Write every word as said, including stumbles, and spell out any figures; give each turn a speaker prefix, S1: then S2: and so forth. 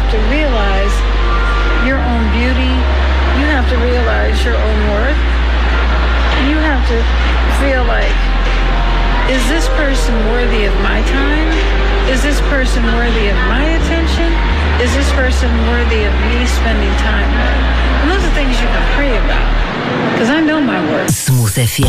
S1: to realize your own beauty. You have to realize your own worth. You have to feel like, is this person worthy of my time? Is this person worthy of my attention? Is this person worthy of me spending time with? And those are things you can pray about, because I know my worth.
S2: Smooth F M.